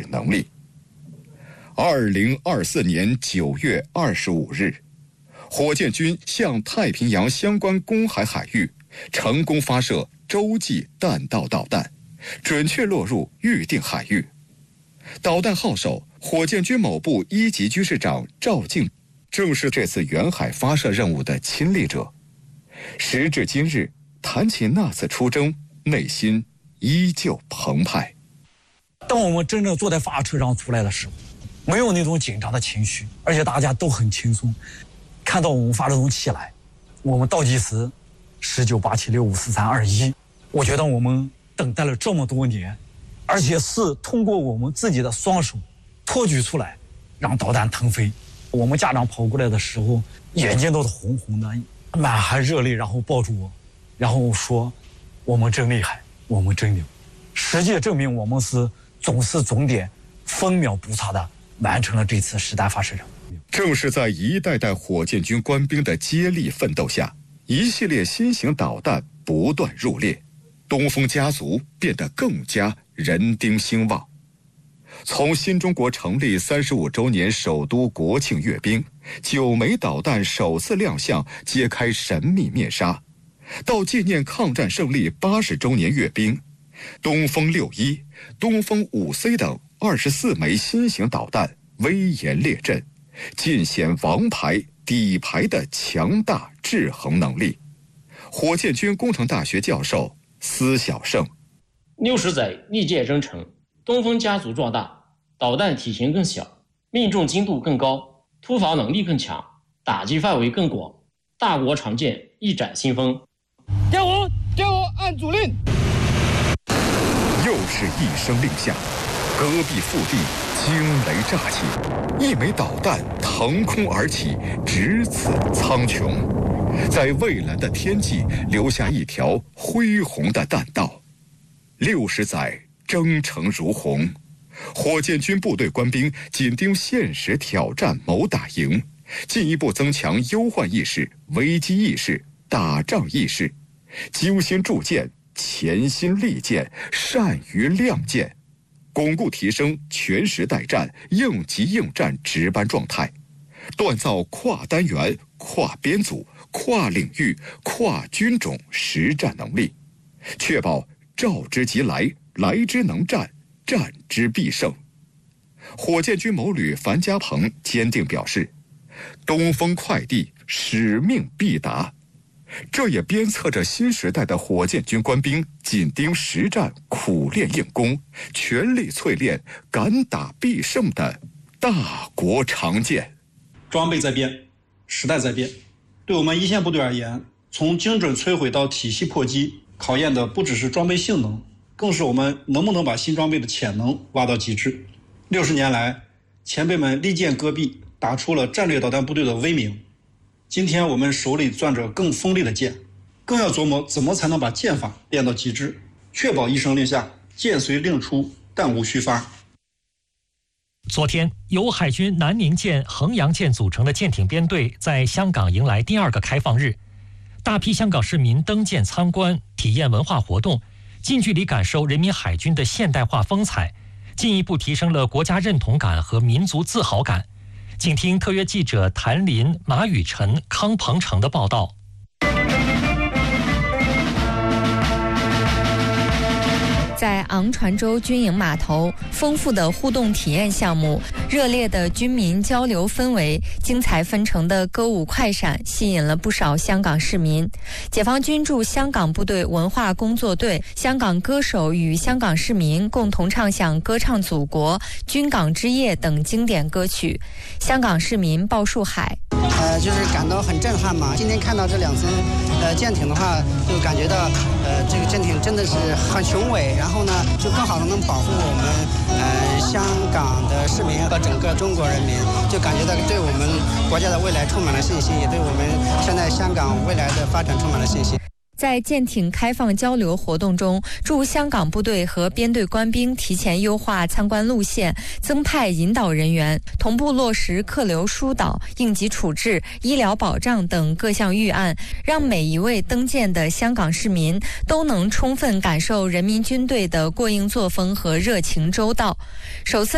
能力。2024年9月25日，火箭军向太平洋相关公海海域成功发射洲际弹道导弹，准确落入预定海域。导弹号手火箭军某部1级军事长赵敬正是这次远海发射任务的亲历者。时至今日，谈起那次出征，内心依旧澎湃。 当我们真正坐在发车上出来的时候，没有那种紧张的情绪，而且大家都很轻松。看到我们发射动起来，我们倒计时1987654321，我觉得我们等待了这么多年，而且是通过我们自己的双手托举出来，让导弹腾飞。我们家长跑过来的时候，眼睛都是红红的，满含热泪，然后抱住我，然后说：“我们真厉害，我们真牛。”实际证明，我们是总时总点，分秒不差的完成了这次实弹发射任务。 正是在一代代火箭军官兵的接力奋斗下，一系列新型导弹不断入列，东风家族变得更加人丁兴旺。从新中国成立35周年首都国庆阅兵，9枚导弹首次亮相，揭开神秘面纱，到纪念抗战胜利80周年阅兵，东风61、东风5C 等24枚新型导弹威严列阵，尽显王牌底牌的强大制衡能力。火箭军工程大学教授司晓胜 ：60载历届征程，东风家族壮大，导弹体型更小，命中精度更高，突防能力更强，打击范围更广，大国常见，一展新风。 调我按主令。 又是一声令下，戈壁腹地惊雷炸起，一枚导弹腾空而起，直刺苍穹，在蔚蓝的天际留下一条恢宏的弹道。60载征程如虹，火箭军部队官兵紧盯现实挑战谋打赢，进一步增强忧患意识、危机意识、打仗意识，揪心铸剑，潜心利剑，善于亮剑，巩固提升全时待战、应急应战值班状态，锻造跨单元、跨编组、跨领域、跨军种实战能力，确保召之即来，来之能战，战之必胜。火箭军某旅樊家鹏坚定表示，东风快递使命必达。这也鞭策着新时代的火箭军官兵紧盯实战、苦练硬功，全力淬炼敢打必胜的大国长剑。 装备在变，时代在变，对我们一线部队而言，从精准摧毁到体系破击，考验的不只是装备性能，更是我们能不能把新装备的潜能挖到极致。60年来，前辈们利剑戈壁，打出了战略导弹部队的威名。今天我们手里攥着更锋利的剑，更要琢磨怎么才能把剑法练到极致，确保一声令下，剑随令出，弹无虚发。 昨天，由海军南宁舰、衡阳舰组成的舰艇编队在香港迎来第2个开放日，大批香港市民登舰参观、体验文化活动，近距离感受人民海军的现代化风采，进一步提升了国家认同感和民族自豪感。请听特约记者谭林、马雨晨、康鹏程的报道。 在昂船洲军营码头，丰富的互动体验项目、热烈的军民交流氛围、精彩纷呈的歌舞快闪，吸引了不少香港市民。解放军驻香港部队文化工作队、香港歌手与香港市民共同唱响歌唱祖国、军港之夜等经典歌曲。香港市民鲍树海， 就是感到很震撼嘛。今天看到这2艘舰艇的话，就感觉到这个舰艇真的是很雄伟，然后呢，就更好的能保护我们香港的市民和整个中国人民，就感觉到对我们国家的未来充满了信心，也对我们现在香港未来的发展充满了信心。 在舰艇开放交流活动中，驻香港部队和编队官兵提前优化参观路线，增派引导人员，同步落实客流疏导、应急处置、医疗保障等各项预案，让每一位登舰的香港市民都能充分感受人民军队的过硬作风和热情周到。首次